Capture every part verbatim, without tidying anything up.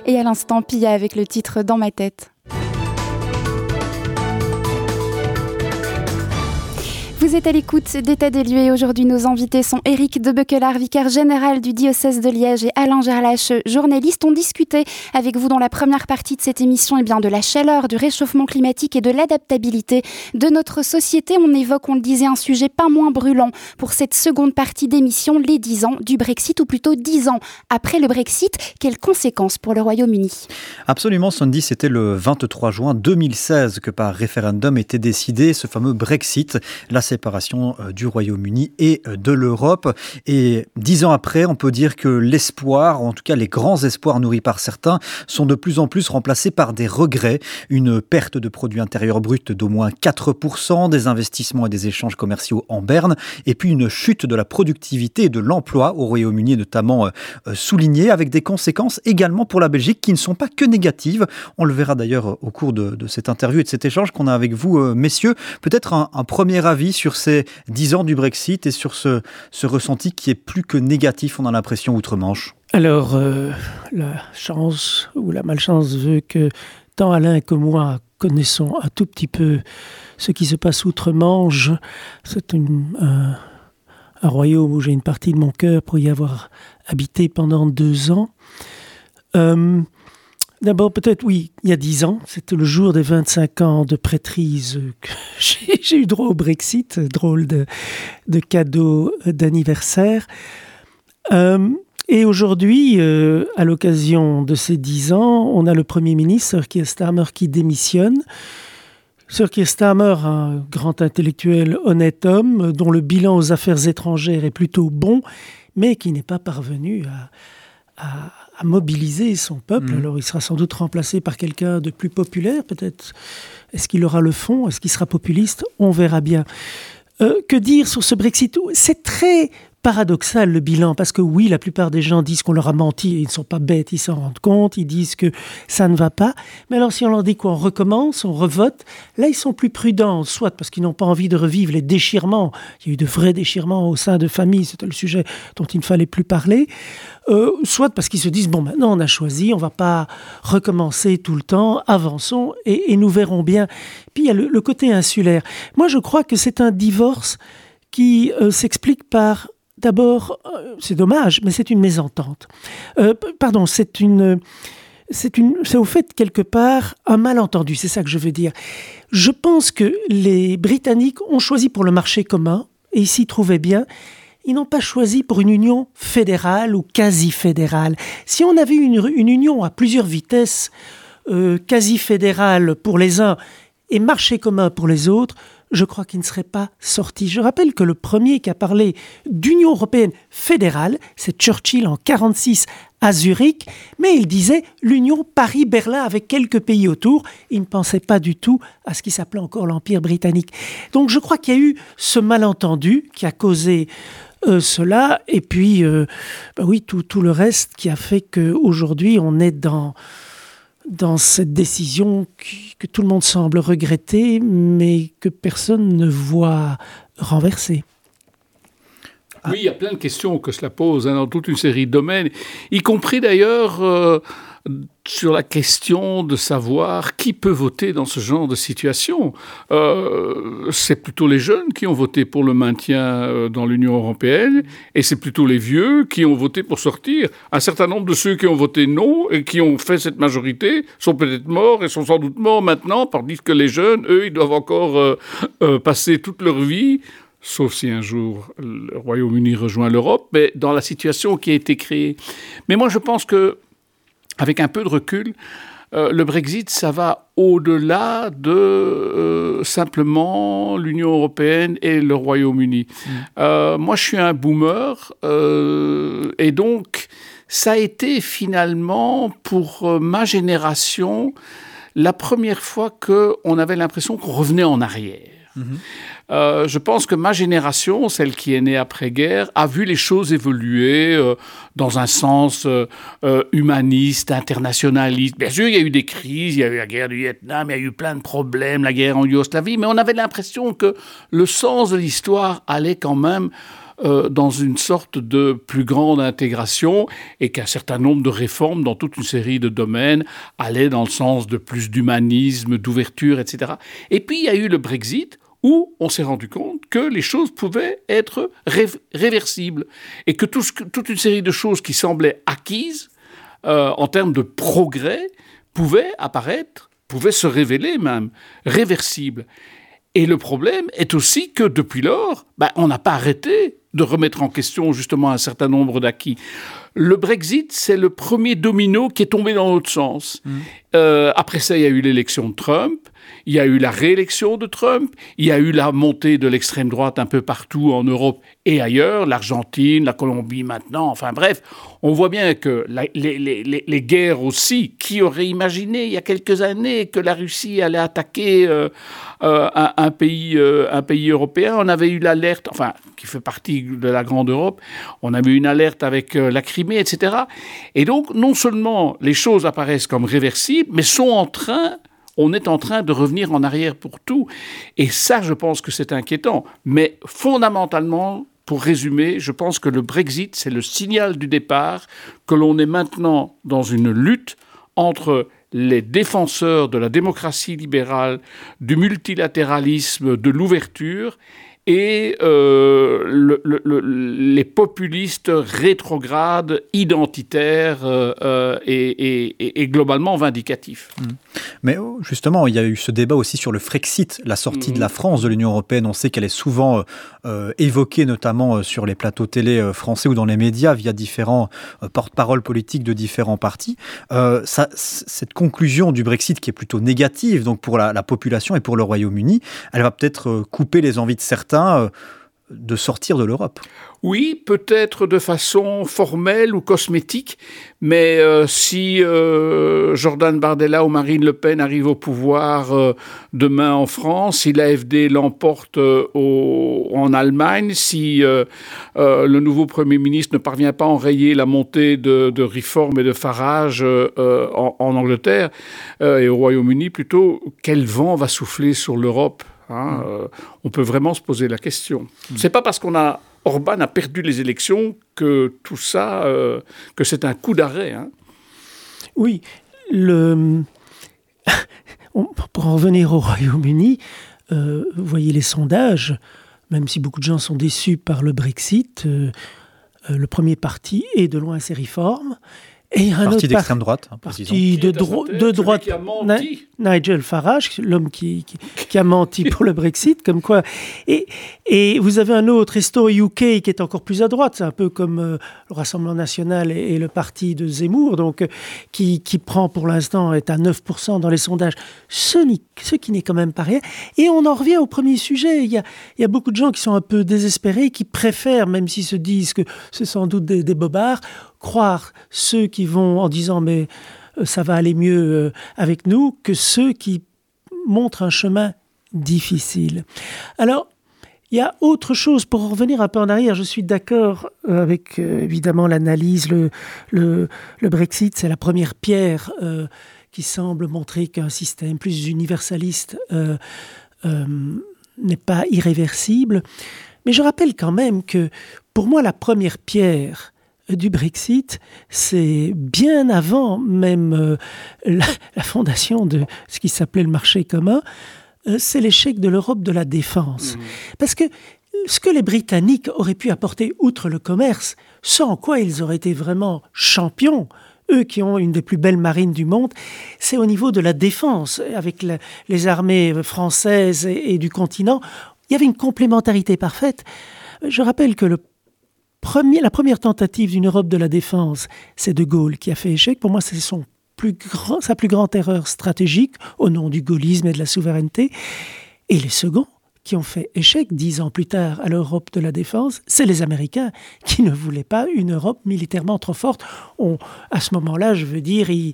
Et à l'instant, Pia avec le titre Dans ma tête. Vous êtes à l'écoute d'État des lieux et aujourd'hui nos invités sont Éric de Beukelaar, vicaire général du diocèse de Liège et Alain Gerlache, journaliste. On discutait avec vous dans la première partie de cette émission eh bien, de la chaleur, du réchauffement climatique et de l'adaptabilité de notre société. On évoque, on le disait, un sujet pas moins brûlant pour cette seconde partie d'émission, les dix ans du Brexit, ou plutôt dix ans après le Brexit. Quelles conséquences pour le Royaume-Uni ? Absolument, Sandy, c'était le vingt-trois juin deux mille seize que par référendum était décidé ce fameux Brexit, la séparation du Royaume-Uni et de l'Europe. Et dix ans après, on peut dire que l'espoir, en tout cas les grands espoirs nourris par certains, sont de plus en plus remplacés par des regrets. Une perte de produit intérieur brut d'au moins quatre pour cent, des investissements et des échanges commerciaux en berne, et puis une chute de la productivité et de l'emploi au Royaume-Uni, notamment euh, soulignée, avec des conséquences également pour la Belgique qui ne sont pas que négatives. On le verra d'ailleurs au cours de, de cette interview et de cet échange qu'on a avec vous, euh, messieurs. Peut-être un, un premier avis sur sur ces dix ans du Brexit et sur ce, ce ressenti qui est plus que négatif, on a l'impression, outre-Manche. Alors, euh, la chance ou la malchance veut que tant Alain que moi connaissons un tout petit peu ce qui se passe outre-Manche. C'est une, un, un royaume où j'ai une partie de mon cœur pour y avoir habité pendant deux ans. Euh, D'abord, peut-être, oui, il y a dix ans, c'était le jour des vingt-cinq ans de prêtrise que j'ai, j'ai eu droit au Brexit, drôle de, de cadeau d'anniversaire. Euh, et aujourd'hui, euh, à l'occasion de ces dix ans, on a le Premier ministre, Sir Keir Starmer, qui démissionne. Sir Keir Starmer, un grand intellectuel, honnête homme, dont le bilan aux affaires étrangères est plutôt bon, mais qui n'est pas parvenu à... à à mobiliser son peuple. Mmh. Alors, il sera sans doute remplacé par quelqu'un de plus populaire, peut-être. Est-ce qu'il aura le fond ? Est-ce qu'il sera populiste ? On verra bien. Euh, que dire sur ce Brexit ? C'est très paradoxal, le bilan, parce que oui, la plupart des gens disent qu'on leur a menti, et ils ne sont pas bêtes, ils s'en rendent compte, ils disent que ça ne va pas. Mais alors, si on leur dit qu'on recommence, on revote, là, ils sont plus prudents, soit parce qu'ils n'ont pas envie de revivre les déchirements. Il y a eu de vrais déchirements au sein de familles, c'était le sujet dont il ne fallait plus parler. Euh, soit parce qu'ils se disent, bon, maintenant, on a choisi, on ne va pas recommencer tout le temps, avançons, et, et nous verrons bien. Puis, il y a le, le côté insulaire. Moi, je crois que c'est un divorce qui euh, s'explique par... D'abord, c'est dommage, mais c'est une mésentente. Euh, pardon, c'est une, c'est une, c'est au fait quelque part un malentendu. C'est ça que je veux dire. Je pense que les Britanniques ont choisi pour le marché commun et ils s'y trouvaient bien. Ils n'ont pas choisi pour une union fédérale ou quasi-fédérale. Si on avait une, une union à plusieurs vitesses, euh, quasi-fédérale pour les uns et marché commun pour les autres, je crois qu'il ne serait pas sorti. Je rappelle que le premier qui a parlé d'Union européenne fédérale, c'est Churchill en quarante-six à Zurich, mais il disait l'Union Paris-Berlin avec quelques pays autour. Il ne pensait pas du tout à ce qui s'appelait encore l'Empire britannique. Donc je crois qu'il y a eu ce malentendu qui a causé euh, cela, et puis euh, ben oui, tout, tout le reste qui a fait qu'aujourd'hui on est dans... dans cette décision que tout le monde semble regretter, mais que personne ne voit renverser. Oui, il y a plein de questions que cela pose hein, dans toute une série de domaines, y compris d'ailleurs euh, sur la question de savoir qui peut voter dans ce genre de situation. Euh, c'est plutôt les jeunes qui ont voté pour le maintien dans l'Union européenne et c'est plutôt les vieux qui ont voté pour sortir. Un certain nombre de ceux qui ont voté non et qui ont fait cette majorité sont peut-être morts et sont sans doute morts maintenant, tandis que les jeunes, eux, ils doivent encore euh, euh, passer toute leur vie, sauf si un jour le Royaume-Uni rejoint l'Europe, mais dans la situation qui a été créée. Mais moi, je pense que avec un peu de recul, euh, le Brexit, ça va au-delà de euh, simplement l'Union européenne et le Royaume-Uni. Mmh. Euh, moi, je suis un boomer, euh, et donc, ça a été finalement, pour euh, ma génération, la première fois qu'on avait l'impression qu'on revenait en arrière. Mmh. Euh, je pense que ma génération, celle qui est née après-guerre, a vu les choses évoluer euh, dans un sens euh, euh, humaniste, internationaliste. Bien sûr, il y a eu des crises, il y a eu la guerre du Vietnam, il y a eu plein de problèmes, la guerre en Yougoslavie, mais on avait l'impression que le sens de l'histoire allait quand même euh, dans une sorte de plus grande intégration et qu'un certain nombre de réformes dans toute une série de domaines allaient dans le sens de plus d'humanisme, d'ouverture, et cetera. Et puis il y a eu le Brexit, où on s'est rendu compte que les choses pouvaient être ré- réversibles et que tout ce, toute une série de choses qui semblaient acquises euh, en termes de progrès pouvaient apparaître, pouvaient se révéler même réversibles. Et le problème est aussi que depuis lors, ben, on n'a pas arrêté de remettre en question justement un certain nombre d'acquis. Le Brexit, c'est le premier domino qui est tombé dans l'autre sens. Mmh. Euh, après ça, il y a eu l'élection de Trump, il y a eu la réélection de Trump, il y a eu la montée de l'extrême droite un peu partout en Europe et ailleurs, l'Argentine, la Colombie maintenant, enfin bref, on voit bien que la, les, les, les guerres aussi, qui aurait imaginé il y a quelques années que la Russie allait attaquer euh, euh, un, un, pays, euh, un pays européen, on avait eu l'alerte, enfin, qui fait partie de la grande Europe, on avait eu une alerte avec euh, la Crimée, et cetera. Et donc, non seulement les choses apparaissent comme réversibles, mais sont en train... On est en train de revenir en arrière pour tout. Et ça, je pense que c'est inquiétant. Mais fondamentalement, pour résumer, je pense que le Brexit, c'est le signal du départ que l'on est maintenant dans une lutte entre les défenseurs de la démocratie libérale, du multilatéralisme, de l'ouverture, et euh, le, le, le, les populistes rétrogrades, identitaires euh, et, et, et globalement vindicatifs. Mais justement, il y a eu ce débat aussi sur le Frexit, la sortie mmh. de la France de l'Union européenne. On sait qu'elle est souvent euh, évoquée, notamment sur les plateaux télé français ou dans les médias, via différents euh, porte-parole politiques de différents partis. Euh, ça, cette conclusion du Brexit, qui est plutôt négative donc pour la, la population et pour le Royaume-Uni, elle va peut-être couper les envies de certains de sortir de l'Europe. Oui, peut-être de façon formelle ou cosmétique, mais euh, si euh, Jordan Bardella ou Marine Le Pen arrivent au pouvoir euh, demain en France, si l'A F D l'emporte euh, au, en Allemagne, si euh, euh, le nouveau Premier ministre ne parvient pas à enrayer la montée de, de Reform et de Farage euh, en, en Angleterre euh, et au Royaume-Uni plutôt, quel vent va souffler sur l'Europe ? Hein, euh, on peut vraiment se poser la question. Mmh. C'est pas parce qu'on a Orban a perdu les élections que tout ça, euh, que c'est un coup d'arrêt. Hein. Oui, le... pour en revenir au Royaume-Uni, euh, vous voyez les sondages, même si beaucoup de gens sont déçus par le Brexit, euh, euh, le premier parti est de loin ses réformes. Et un parti d'extrême par... droite. Hein, parti de, dro- de droite. Ni- Nigel Farage, l'homme qui, qui, qui a menti pour le Brexit, comme quoi. Et, et vous avez un autre, Restore U K, qui est encore plus à droite. C'est un peu comme euh, le Rassemblement national et, et le parti de Zemmour, donc, euh, qui, qui prend pour l'instant, est à neuf pour cent dans les sondages. Ce, ce qui n'est quand même pas rien. Et on en revient au premier sujet. Il y a, il y a beaucoup de gens qui sont un peu désespérés, qui préfèrent, même s'ils se disent que c'est sans doute des, des bobards, croire ceux qui vont en disant mais euh, ça va aller mieux euh, avec nous que ceux qui montrent un chemin difficile. Alors, il y a autre chose, pour revenir un peu en arrière, je suis d'accord avec euh, évidemment l'analyse, le, le, le Brexit, c'est la première pierre euh, qui semble montrer qu'un système plus universaliste euh, euh, n'est pas irréversible. Mais je rappelle quand même que pour moi la première pierre du Brexit, c'est bien avant même euh, la, la fondation de ce qui s'appelait le marché commun, euh, c'est l'échec de l'Europe de la défense. Mmh. Parce que ce que les Britanniques auraient pu apporter outre le commerce, sans quoi ils auraient été vraiment champions, eux qui ont une des plus belles marines du monde, c'est au niveau de la défense. Avec la, les armées françaises et, et du continent, il y avait une complémentarité parfaite. Je rappelle que le Premier, la première tentative d'une Europe de la défense, c'est De Gaulle qui a fait échec. Pour moi, c'est son plus grand, sa plus grande erreur stratégique au nom du gaullisme et de la souveraineté. Et les seconds qui ont fait échec dix ans plus tard à l'Europe de la défense, c'est les Américains qui ne voulaient pas une Europe militairement trop forte. On, à ce moment-là, je veux dire, ils,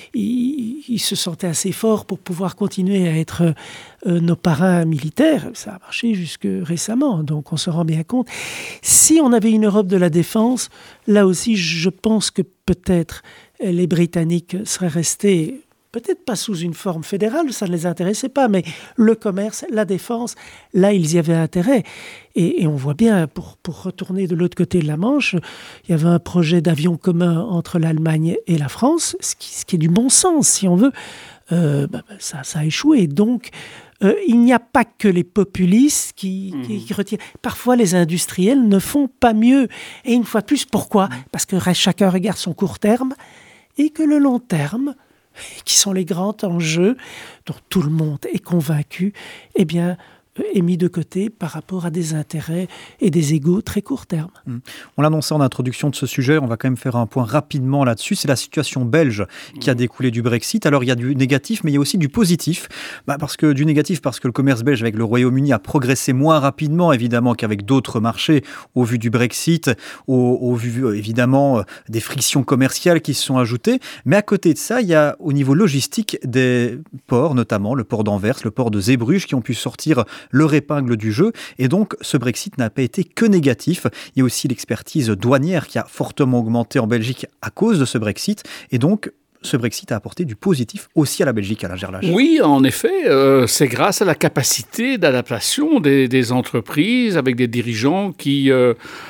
ils, ils se sentaient assez forts pour pouvoir continuer à être euh, nos parrains militaires. Ça a marché jusque récemment, donc on se rend bien compte. Si on avait une Europe de la défense, là aussi, je pense que peut-être les Britanniques seraient restés peut-être pas sous une forme fédérale, ça ne les intéressait pas, mais le commerce, la défense, là, ils y avaient intérêt. Et, et on voit bien, pour, pour retourner de l'autre côté de la Manche, il y avait un projet d'avion commun entre l'Allemagne et la France, ce qui, ce qui est du bon sens, si on veut. Euh, bah, ça, ça a échoué. Donc, euh, il n'y a pas que les populistes qui, mmh. qui, qui retirent. Parfois, les industriels ne font pas mieux. Et une fois de plus, pourquoi ? Parce que chacun regarde son court terme et que le long terme, qui sont les grands enjeux dont tout le monde est convaincu, eh bien, est mis de côté par rapport à des intérêts et des égos très court terme. Mmh. On l'annonçait en introduction de ce sujet, on va quand même faire un point rapidement là-dessus. C'est la situation belge qui a découlé du Brexit. Alors il y a du négatif, mais il y a aussi du positif. Bah, parce que, du négatif parce que le commerce belge avec le Royaume-Uni a progressé moins rapidement, évidemment, qu'avec d'autres marchés au vu du Brexit, au, au vu, évidemment, des frictions commerciales qui se sont ajoutées. Mais à côté de ça, il y a au niveau logistique des ports, notamment le port d'Anvers, le port de Zeebrugge, qui ont pu sortir leur épingle du jeu. Et donc, ce Brexit n'a pas été que négatif. Il y a aussi l'expertise douanière qui a fortement augmenté en Belgique à cause de ce Brexit. Et donc, ce Brexit a apporté du positif aussi à la Belgique, Alain Gerlache. Oui, en effet, euh, c'est grâce à la capacité d'adaptation des, des entreprises avec des dirigeants qui euh,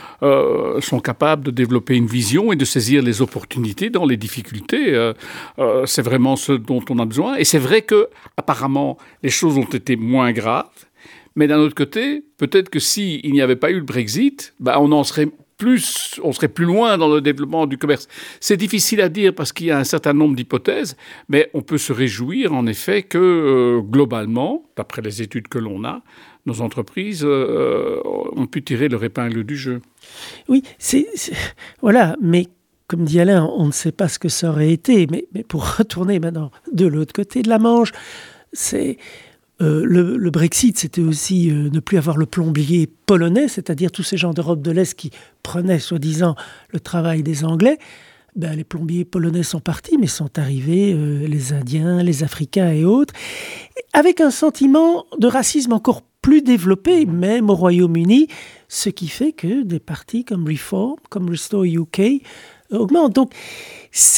euh, sont capables de développer une vision et de saisir les opportunités dans les difficultés. Euh, euh, c'est vraiment ce dont on a besoin. Et c'est vrai que, apparemment, les choses ont été moins graves. Mais d'un autre côté, peut-être que s'il n'y avait pas eu le Brexit, bah on en serait plus, on serait plus loin dans le développement du commerce. C'est difficile à dire parce qu'il y a un certain nombre d'hypothèses, mais on peut se réjouir en effet que euh, globalement, d'après les études que l'on a, nos entreprises euh, ont pu tirer leur épingle du jeu. Oui, c'est, c'est voilà, mais comme dit Alain, on ne sait pas ce que ça aurait été. Mais, mais pour retourner maintenant de l'autre côté de la Manche, c'est Euh, le, le Brexit, c'était aussi euh, ne plus avoir le plombier polonais, c'est-à-dire tous ces gens d'Europe de l'Est qui prenaient, soi-disant, le travail des Anglais. Ben, les plombiers polonais sont partis, mais sont arrivés euh, les Indiens, les Africains et autres, avec un sentiment de racisme encore plus développé, même au Royaume-Uni, ce qui fait que des partis comme Reform, comme Restore U K, euh, augmentent. Donc,